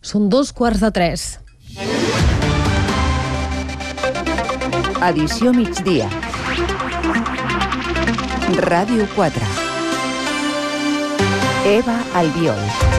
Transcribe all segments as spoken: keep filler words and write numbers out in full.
Són dos quarts de tres. Edició migdia. Ràdio quatre. Eva Albiol.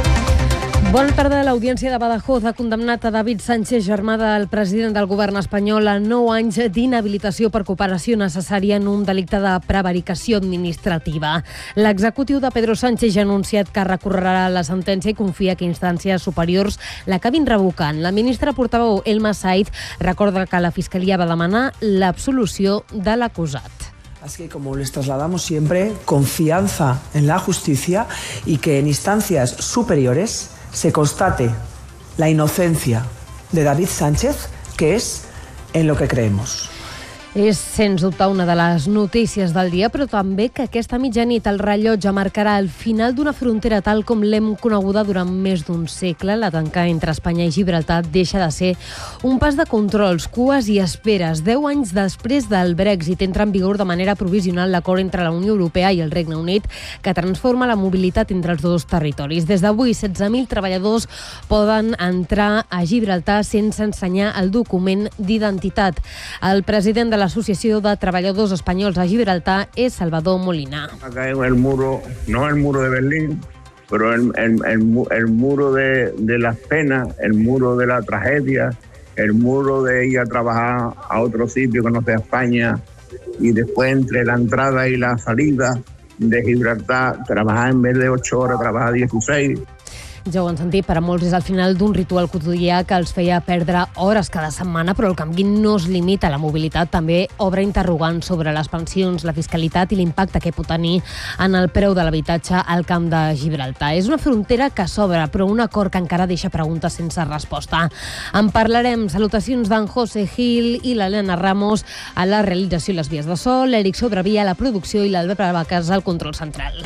Bona tarda. L'Audiència de Badajoz ha condemnat a David Sánchez, germà del president del govern espanyol, a nou anys d'inhabilitació per cooperació necessària en un delicte de prevaricació administrativa. L'executiu de Pedro Sánchez ja ha anunciat que recorrerà la sentència i confia que instàncies superiors l'acabin revocant. La ministra portaveu Elma Said recorda que la Fiscalia va demanar l'absolució de l'acusat. Así que, como les trasladamos siempre, confianza en la justicia y que en instancias superiores se constate la inocencia de David Sánchez, que es en lo que creemos. És, sens dubte, una de les notícies del dia, però també que aquesta mitjanit el rellotge marcarà el final d'una frontera tal com l'hem coneguda durant més d'un segle. La tanca entre Espanya i Gibraltar deixa de ser un pas de controls, cues i esperes. Deu anys després del Brexit entra en vigor de manera provisional l'acord entre la Unió Europea i el Regne Unit que transforma la mobilitat entre els dos territoris. Des d'avui, setze mil treballadors poden entrar a Gibraltar sense ensenyar el document d'identitat. El president de la l'Associació de Treballadors Espanyols a Gibraltar és Salvador Molina. Acá es el muro, no el muro de Berlín, pero el, el, el, el muro de, de las penas, el muro de la tragedia, el muro de ir a trabajar a otro sitio que no sea España, y después entre la entrada y la salida de Gibraltar, trabajar en vez de ocho horas, trabajar dieciséis. Ja ho han sentit, per a molts és el final d'un ritual quotidià que els feia perdre hores cada setmana, però el canvi no es limita a la mobilitat, també obre interrogants sobre les pensions, la fiscalitat i l'impacte que pot tenir en el preu de l'habitatge al camp de Gibraltar. És una frontera que s'obre, però un acord que encara deixa preguntes sense resposta. En parlarem. Salutacions d'en José Gil i l'Helena Ramos a la realització i les vies de so, l'Eric Sobrevia a la producció i l'Albert Vaques al control central.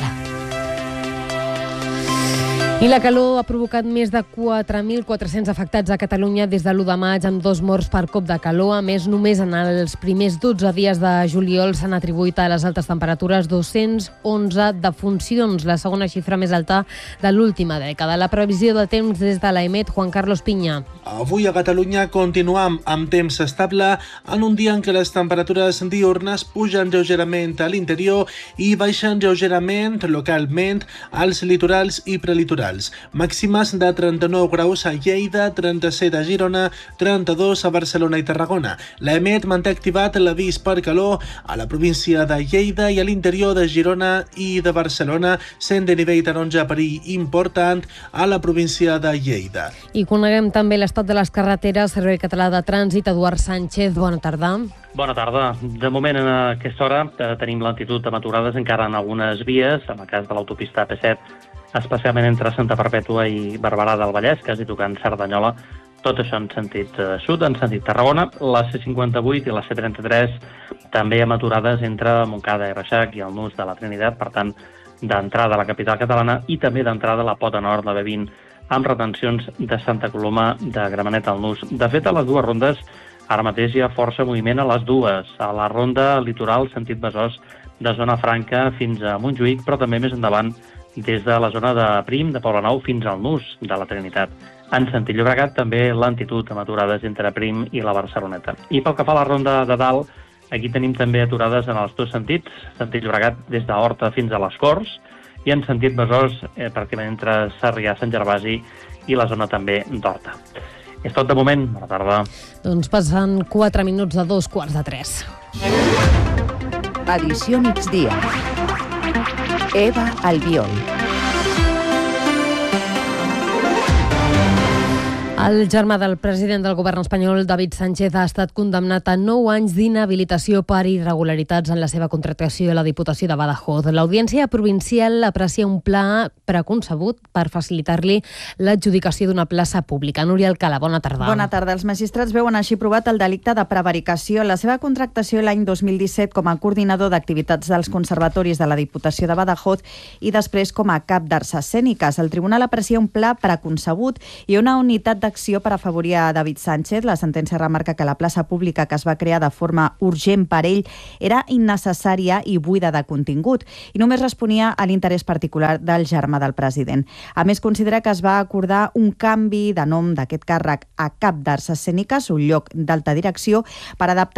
I la calor ha provocat més de quatre mil quatre-cents afectats a Catalunya des de l'u de maig, amb dos morts per cop de calor. A més, només en els primers dotze dies de juliol s'han atribuït a les altes temperatures dos-cents onze defuncions, la segona xifra més alta de l'última dècada. La previsió del temps des de l'EMET, Juan Carlos Piña. Avui a Catalunya continuam amb temps estable en un dia en què les temperatures diurnes pugen lleugerament a l'interior i baixen lleugerament localment als litorals i prelitorals. Màximes de trenta-nou graus a Lleida, trenta-set a Girona, trenta-dos a Barcelona i Tarragona. L'EMET manté activat l'avís per calor a la província de Lleida i a l'interior de Girona i de Barcelona, sent de nivell taronja perill important a la província de Lleida. I coneguem també l'estat de les carreteres. Servei Català de Trànsit, Eduard Sánchez, bona tarda. Bona tarda. De moment, en aquesta hora, tenim lentitud de aturades encara en algunes vies, en el cas de l'autopista A P set, especialment entre Santa Perpètua i Barberà del Vallès, quasi tocant Cerdanyola, tot això en sentit sud, en sentit Tarragona. La C cinquanta-vuit i la C trenta-tres també amb aturades entre Montcada i Reixac i el nus de la Trinitat, per tant, d'entrada a la capital catalana i també d'entrada a la pota nord, la B vint, amb retencions de Santa Coloma de Gramenet al nus. De fet, a les dues rondes, ara mateix hi ha força moviment a les dues. A la ronda litoral, sentit Besòs, de Zona Franca fins a Montjuïc, però també més endavant des de la zona de Prim, de Poblenou, fins al nus de la Trinitat. En sentit Llobregat, també lentitud amb aturades entre Prim i la Barceloneta. I pel que fa a la ronda de dalt, aquí tenim també aturades en els dos sentits, sentit Llobregat des d'Horta fins a les Corts, i en sentit Besòs, eh, pràcticament entre Sarrià, Sant Gervasi i la zona també d'Horta. És tot de moment. Bona tarda. Doncs passen quatre minuts de dos quarts de tres. Edició migdia. Eva Albiol. El germà del president del govern espanyol, David Sánchez, ha estat condemnat a nou anys d'inhabilitació per irregularitats en la seva contractació a la Diputació de Badajoz. L'Audiència Provincial aprecia un pla preconcebut per facilitar-li l'adjudicació d'una plaça pública. Núria Alcalà, bona tarda. Bona tarda. Els magistrats veuen així provat el delicte de prevaricació en la seva contractació l'any dos mil disset com a coordinador d'activitats dels conservatoris de la Diputació de Badajoz i després com a cap d'arts escèniques. El tribunal aprecia un pla preconcebut i una unitat de d'acció per afavorir a David Sánchez. La sentència remarca que la plaça pública que es va crear de forma urgent per ell era innecessària i buida de contingut i només responia a l'interès particular del germà del president. A més, considera que es va acordar un canvi de nom d'aquest càrrec a cap d'arts escèniques, un lloc d'alta direcció, per adaptar